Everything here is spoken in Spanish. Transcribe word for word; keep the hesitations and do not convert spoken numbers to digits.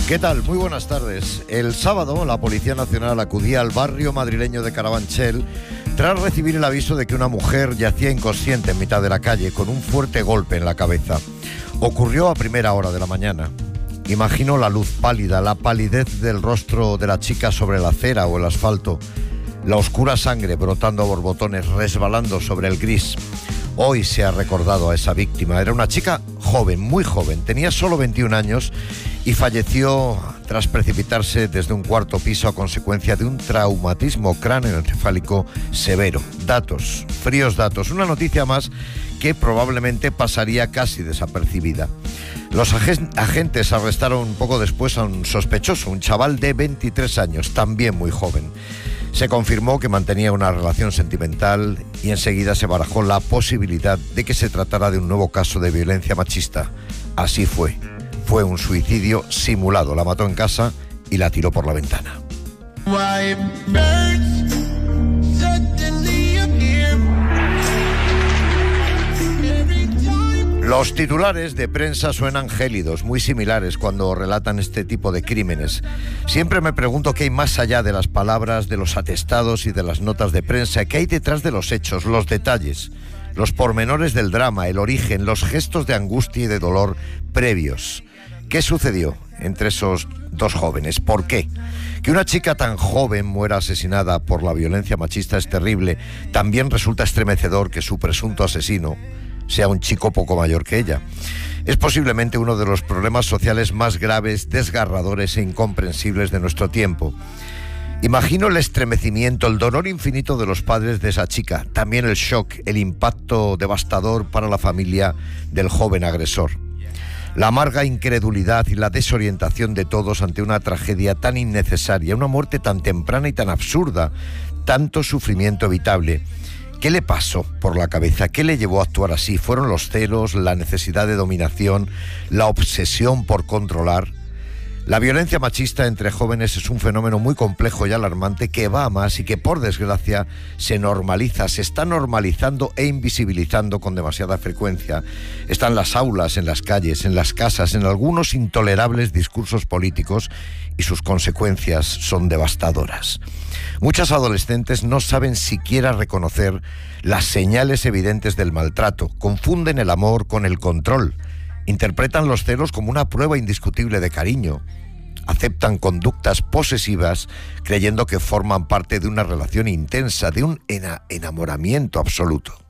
¿Qué tal? Muy buenas tardes. El sábado la Policía Nacional acudía al barrio madrileño de Carabanchel tras recibir el aviso de que una mujer yacía inconsciente en mitad de la calle con un fuerte golpe en la cabeza. Ocurrió a primera hora de la mañana. Imagino la luz pálida, la palidez del rostro de la chica sobre la acera o el asfalto, la oscura sangre brotando a borbotones, resbalando sobre el gris. Hoy se ha recordado a esa víctima. Era una chica joven, muy joven, tenía solo veintiún años y falleció tras precipitarse desde un cuarto piso a consecuencia de un traumatismo cráneoencefálico severo. Datos, fríos datos, una noticia más que probablemente pasaría casi desapercibida. Los agentes arrestaron poco después a un sospechoso, un chaval de veintitrés años, también muy joven. Se confirmó que mantenía una relación sentimental y enseguida se barajó la posibilidad de que se tratara de un nuevo caso de violencia machista. Así fue. Fue un suicidio simulado. La mató en casa y la tiró por la ventana. Los titulares de prensa suenan gélidos, muy similares cuando relatan este tipo de crímenes. Siempre me pregunto qué hay más allá de las palabras, de los atestados y de las notas de prensa, qué hay detrás de los hechos, los detalles, los pormenores del drama, el origen, los gestos de angustia y de dolor previos. ¿Qué sucedió entre esos dos jóvenes? ¿Por qué? Que una chica tan joven muera asesinada por la violencia machista es terrible. También resulta estremecedor que su presunto asesino sea un chico poco mayor que ella. Es posiblemente uno de los problemas sociales más graves, desgarradores e incomprensibles de nuestro tiempo. Imagino el estremecimiento, el dolor infinito de los padres de esa chica, también el shock, el impacto devastador para la familia del joven agresor. La amarga incredulidad y la desorientación de todos ante una tragedia tan innecesaria, una muerte tan temprana y tan absurda, tanto sufrimiento evitable. ¿Qué le pasó por la cabeza? ¿Qué le llevó a actuar así? ¿Fueron los celos, la necesidad de dominación, la obsesión por controlar? La violencia machista entre jóvenes es un fenómeno muy complejo y alarmante que va a más y que, por desgracia, se normaliza, se está normalizando e invisibilizando con demasiada frecuencia. Está en las aulas, en las calles, en las casas, en algunos intolerables discursos políticos y sus consecuencias son devastadoras. Muchas adolescentes no saben siquiera reconocer las señales evidentes del maltrato, confunden el amor con el control. Interpretan los celos como una prueba indiscutible de cariño. Aceptan conductas posesivas creyendo que forman parte de una relación intensa, de un ena- enamoramiento absoluto.